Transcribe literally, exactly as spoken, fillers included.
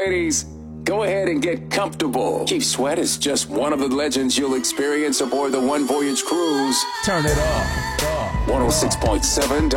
ladies. Go ahead and get comfortable. Keith Sweat is just one of the legends you'll experience aboard the One Voyage cruise. Turn it off. one oh six point seven